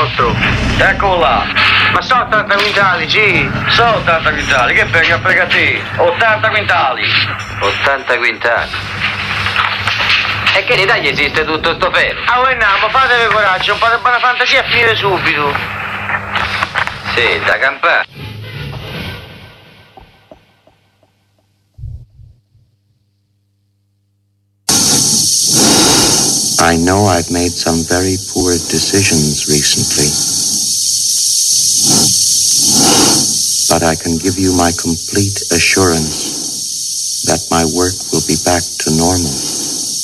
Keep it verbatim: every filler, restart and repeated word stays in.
nostro. Eccolo là. Ma sono ottanta quintali, sì. Sono ottanta quintali, che frega, frega te. ottanta quintali. ottanta quintali. E che in Italia esiste tutto sto ferro? Ah, voi andiamo, fatevi coraggio, un po' di buona fantasia e finire subito. Sì, da campare. I know I've made some very poor decisions recently, but I can give you my complete assurance that my work will be back to normal.